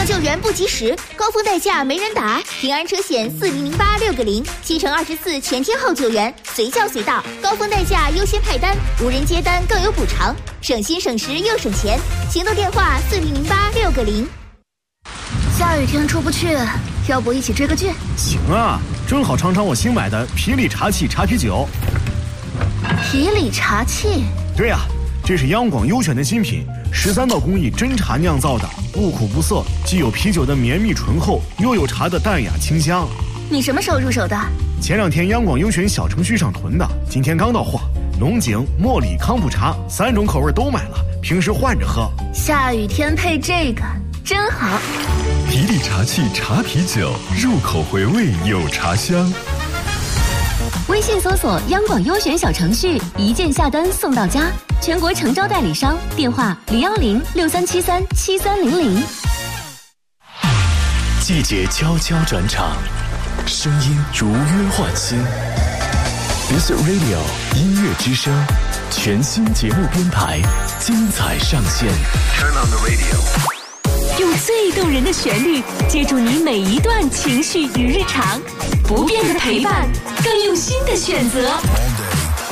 上救援不及时，高峰代驾没人打，平安车险4008 6个0，7乘24全天候救援，随叫随到，高峰代驾优先派单，无人接单更有补偿，省心省时又省钱。行动电话4008 6个0。 下雨天出不去，要不一起追个剧？ 行啊，正好尝尝我新买的皮里茶气茶啤酒。 皮里茶气？ 对呀，这是央广优选的新品，13道工艺真茶酿造的，不苦不涩，既有啤酒的绵密醇厚，又有茶的淡雅清香。 你什么时候入手的？ 前2天央广优选小程序上囤的，今天刚到货。龙井、茉莉、康普茶3种口味都买了，平时换着喝。 下雨天配这个真好。 皮里茶气茶啤酒，入口回味有茶香。 微信搜索央广优选小程序，一键下单送到家，全国诚招代理商，电话01063737300。 季节悄悄转场，声音如约唤醒。This Radio 音乐之声，全新节目编排，精彩上线。Turn on the radio。 用最动人的旋律接住你每一段情绪与日常，不变的陪伴，更用心的选择。